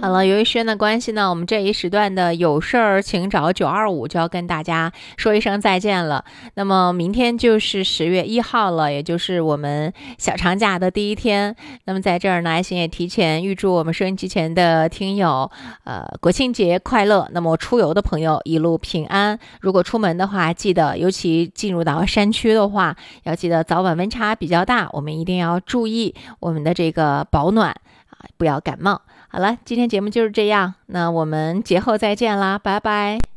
好了，由于时间的关系呢，我们这一时段的有事儿请找925就要跟大家说一声再见了。那么明天就是10月1号了，也就是我们小长假的第一天。那么在这儿呢，爱心也提前预祝我们收音机前的听友，国庆节快乐。那么出游的朋友一路平安。如果出门的话，记得尤其进入到山区的话，要记得早晚温差比较大，我们一定要注意我们的这个保暖啊，不要感冒。好了，今天节目就是这样，那我们节后再见啦，拜拜。